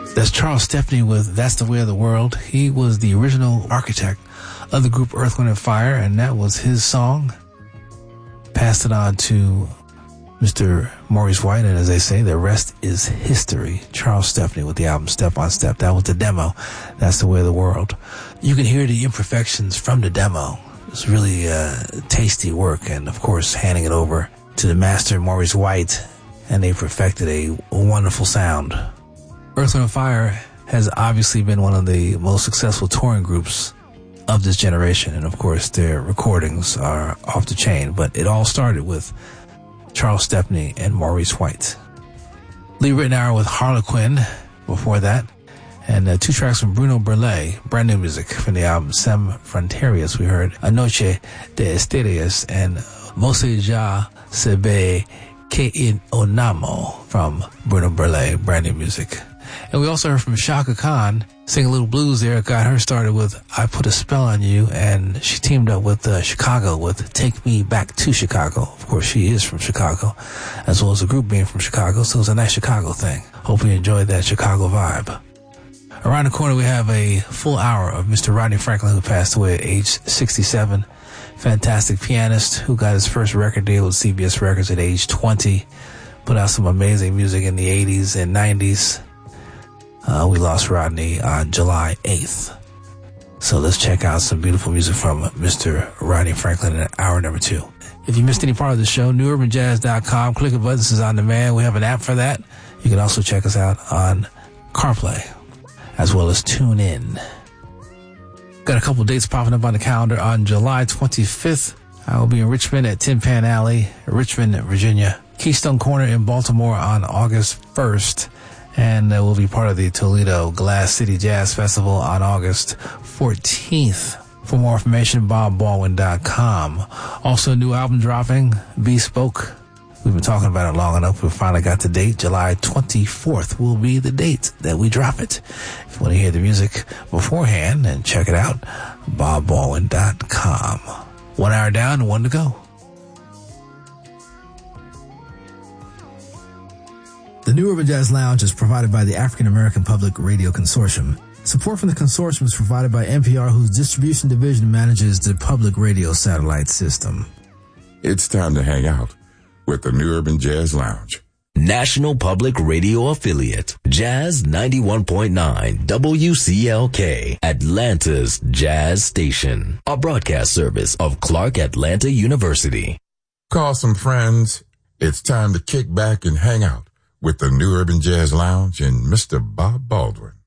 That's Charles Stepney with That's the Way of the World. He was the original architect of the group Earth, Wind & Fire, and that was his song. Passed it on to Mr. Maurice White, and as they say, the rest is history. Charles Stepney with the album Step on Step. That was the demo. That's the Way of the World. You can hear the imperfections from the demo. It's really tasty work, and of course, handing it over to the master Maurice White, and they perfected a wonderful sound. Earth, Wind & Fire has obviously been one of the most successful touring groups of this generation, and of course their recordings are off the chain, but it all started with Charles Stepney and Maurice White. Lee Ritenour with Harlequin before that, and 2 tracks from Bruno Burlet, brand new music from the album Sem Fronterias. We heard Anoche de Esterias and Mose Ja Se Ve Que In Onamo from Bruno Burlet, brand new music. And we also heard from Shaka Khan, sing a little blues there. Got her started with I Put a Spell on You, and she teamed up with Chicago with Take Me Back to Chicago. Of course, she is from Chicago, as well as the group being from Chicago, so it's a nice Chicago thing. Hope you enjoyed that Chicago vibe. Around the corner, we have a full hour of Mr. Rodney Franklin, who passed away at age 67. Fantastic pianist who got his first record deal with CBS Records at age 20. Put out some amazing music in the 80s and 90s. We lost Rodney on July 8th. So let's check out some beautiful music from Mr. Rodney Franklin in hour number 2. If you missed any part of the show, newurbanjazz.com. Click a button. This is on demand. We have an app for that. You can also check us out on CarPlay, as well as TuneIn. Got a couple dates popping up on the calendar. On July 25th, I will be in Richmond at Tin Pan Alley, Richmond, Virginia. Keystone Corner in Baltimore on August 1st. And we'll be part of the Toledo Glass City Jazz Festival on August 14th. For more information, BobBaldwin.com. Also, new album dropping, Bespoke. We've been talking about it long enough. We finally got the date. July 24th will be the date that we drop it. If you want to hear the music beforehand and check it out, BobBaldwin.com. 1 hour down and 1 to go. The New Urban Jazz Lounge is provided by the African American Public Radio Consortium. Support from the consortium is provided by NPR, whose distribution division manages the public radio satellite system. It's time to hang out with the New Urban Jazz Lounge. National Public Radio Affiliate, Jazz 91.9 WCLK, Atlanta's Jazz Station, a broadcast service of Clark Atlanta University. Call some friends. It's time to kick back and hang out with the New Urban Jazz Lounge and Mr. Bob Baldwin.